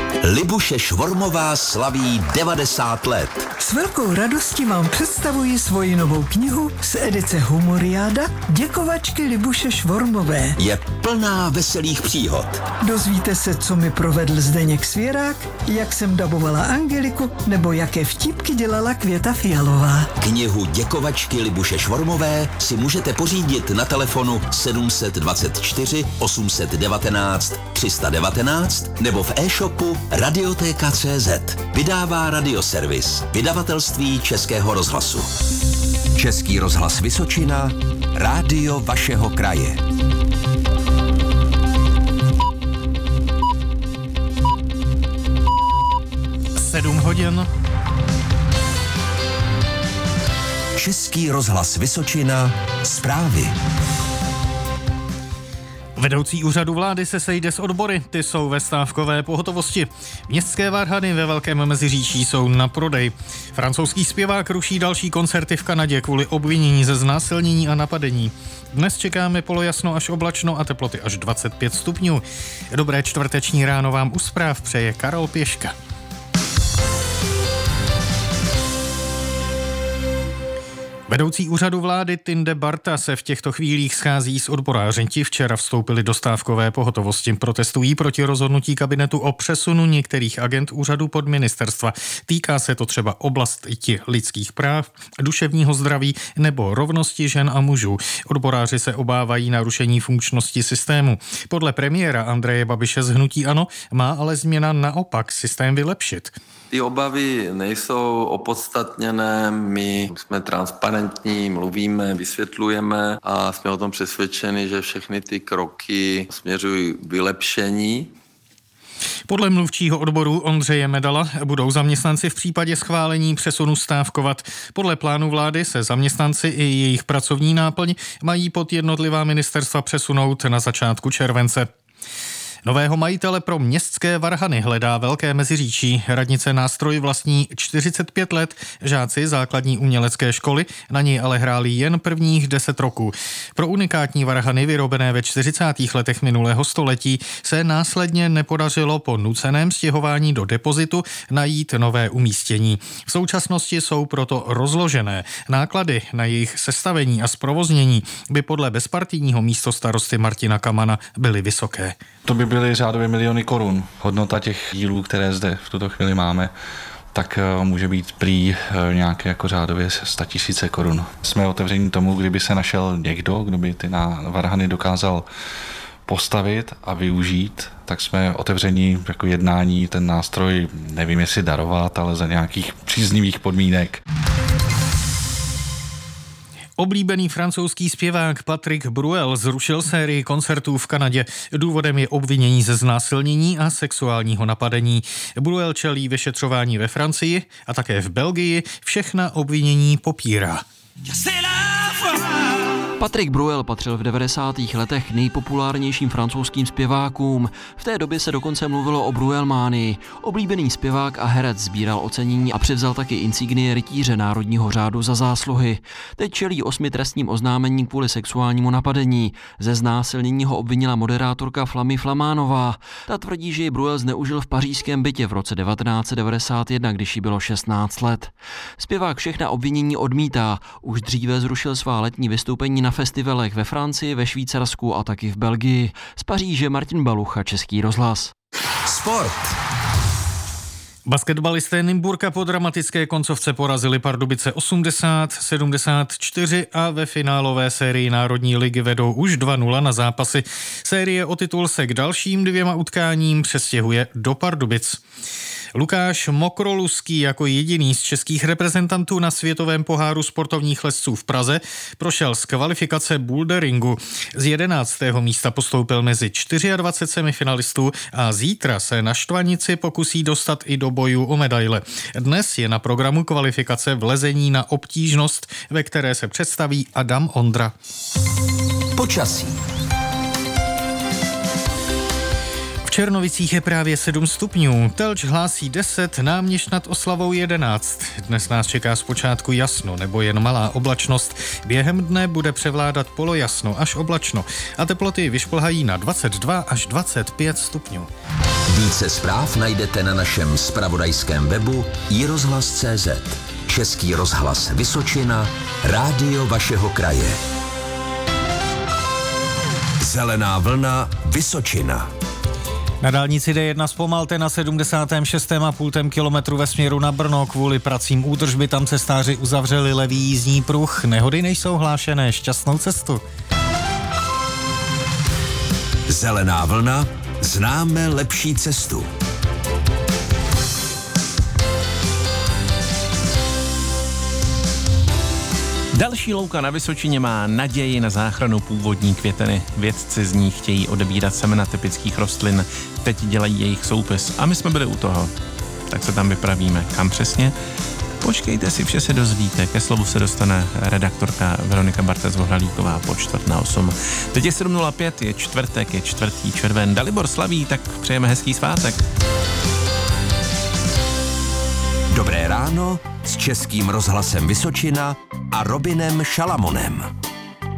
Libuše Švormová slaví 90 let. S velkou radostí vám představuji svoji novou knihu z edice Humoriáda Děkovačky Libuše Švormové. Je plná veselých příhod. Dozvíte se, co mi provedl Zdeněk Svěrák, jak jsem dabovala Angeliku, nebo jaké vtípky dělala Květa Fialová. Knihu Děkovačky Libuše Švormové si můžete pořídit na telefonu 724 819 319 nebo v e-shopu Radiotéka.cz. Vydává Radioservis, vydavatelství Českého rozhlasu. Český rozhlas Vysočina, rádio vašeho kraje. Sedm hodin. Český rozhlas Vysočina, zprávy. Vedoucí úřadu vlády se sejde s odbory, ty jsou ve stávkové pohotovosti. Městské varhany ve Velkém Meziříčí jsou na prodej. Francouzský zpěvák ruší další koncerty v Kanadě kvůli obvinění ze znásilnění a napadení. Dnes čekáme polojasno až oblačno a teploty až 25 stupňů. Dobré čtvrteční ráno vám u zpráv přeje Karel Pěška. Vedoucí úřadu vlády Tinde Barta se v těchto chvílích schází s odboráři. Ti včera vstoupili do stávkové pohotovosti. Protestují proti rozhodnutí kabinetu o přesunu některých agent úřadu pod ministerstva. Týká se to třeba oblasti lidských práv, duševního zdraví nebo rovnosti žen a mužů. Odboráři se obávají narušení funkčnosti systému. Podle premiéra Andreje Babiše z hnutí ANO má ale změna naopak systém vylepšit. Ty obavy nejsou opodstatněné, my jsme transparentní, mluvíme, vysvětlujeme a jsme o tom přesvědčeni, že všechny ty kroky směřují k vylepšení. Podle mluvčího odboru Ondřeje Medala budou zaměstnanci v případě schválení přesunu stávkovat. Podle plánu vlády se zaměstnanci i jejich pracovní náplň mají pod jednotlivá ministerstva přesunout na začátku července. Nového majitele pro městské varhany hledá Velké Meziříčí. Radnice Nástroj vlastní 45 let, žáci základní umělecké školy na něj ale hráli jen prvních 10 roků. Pro unikátní varhany vyrobené ve 40. letech minulého století se následně nepodařilo po nuceném stěhování do depozitu najít nové umístění. V současnosti jsou proto rozložené. Náklady na jejich sestavení a zprovoznění by podle bezpartijního místostarosty Martina Kamana byly vysoké. To by byly řádově miliony korun. Hodnota těch dílů, které zde v tuto chvíli máme, tak může být prý nějaké jako řádově 100 000 korun. Jsme otevření tomu, kdyby se našel někdo, kdo by ty varhany dokázal postavit a využít, tak jsme otevření jako jednání ten nástroj, nevím jestli darovat, ale za nějakých příznivých podmínek. Oblíbený francouzský zpěvák Patrick Bruel zrušil sérii koncertů v Kanadě. Důvodem je obvinění ze znásilnění a sexuálního napadení. Bruel čelí vyšetřování ve Francii a také v Belgii. Všechna obvinění popírá. Patrick Bruel patřil v 90. letech nejpopulárnějším francouzským zpěvákům. V té době se dokonce mluvilo o Bruelmánii. Oblíbený zpěvák a herec sbíral ocenění a převzal taky insignie rytíře Národního řádu za zásluhy. Teď čelí 8 trestním oznámením kvůli sexuálnímu napadení. Ze znásilnění ho obvinila moderátorka Flamy Flamánová. Ta tvrdí, že ji Bruel zneužil v pařížském bytě v roce 1991, když jí bylo 16 let. Zpěvák všechna obvinění odmítá. Už dříve zrušil svá letní vystoupení na festivalech ve Francii, ve Švýcarsku a taky v Belgii. Z Paříže Martin Balucha, Český rozhlas. Sport. Basketbalisté Nymburka po dramatické koncovce porazili Pardubice 80-74 a ve finálové sérii Národní ligy vedou už 2-0 na zápasy. Série o titul se k dalším 2 utkáním přestěhuje do Pardubic. Lukáš Mokroluský jako jediný z českých reprezentantů na světovém poháru sportovních lezců v Praze prošel z kvalifikace boulderingu. Z 11. místa postoupil mezi 24 semifinalistů a zítra se na štvanici pokusí dostat i do bojů o medaile. Dnes je na programu kvalifikace v lezení na obtížnost, ve které se představí Adam Ondra. Počasí. V Černovicích je právě 7 stupňů, Telč hlásí 10, Náměšť nad Oslavou 11. Dnes nás čeká zpočátku jasno nebo jen malá oblačnost. Během dne bude převládat polojasno až oblačno a teploty vyšplhají na 22 až 25 stupňů. Více zpráv najdete na našem zpravodajském webu iRozhlas.cz. Český rozhlas Vysočina, rádio vašeho kraje. Zelená vlna Vysočina. Na dálnici D1 zpomalte na 76,5 kilometru ve směru na Brno. Kvůli pracím údržby tam cestáři uzavřeli levý jízdní pruh. Nehody nejsou hlášené. Šťastnou cestu. Zelená vlna. Známe lepší cestu. Další louka na Vysočině má naději na záchranu původní květeny. Vědci z ní chtějí odebírat semena typických rostlin. Teď dělají jejich soupis a my jsme byli u toho. Tak se tam vypravíme. Kam přesně? Počkejte si, vše se dozvíte. Ke slovu se dostane redaktorka Veronika Bartec-Vohralíková po 7:45. Teď je 7:05, je čtvrtek, je 4. červen. Dalibor slaví, tak přejeme hezký svátek. Dobré ráno s Českým rozhlasem Vysočina a Robinem Šalamonem.